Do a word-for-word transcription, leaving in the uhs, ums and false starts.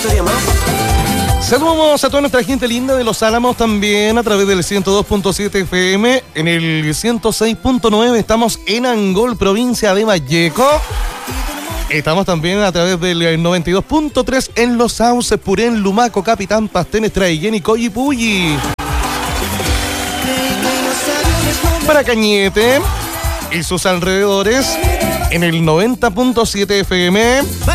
Saludamos a toda nuestra gente linda de Los Álamos también a través del ciento dos punto siete F M. En el ciento seis punto nueve estamos en Angol, provincia de Valleco. Estamos también a través del noventa y dos punto tres en Los Sauces, Purén, Lumaco, Capitán, Pastenes, Traiguén y Coyipulli. Para Cañete y sus alrededores en el noventa punto siete F M.